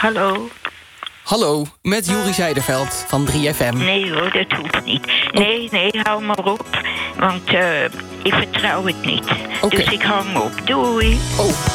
Hallo? Hallo, met Juri Zijderveld van 3FM. Nee hoor, dat hoeft niet. Nee, hou maar op. Want ik vertrouw het niet. Oké. Dus ik hang op. Doei. Oh.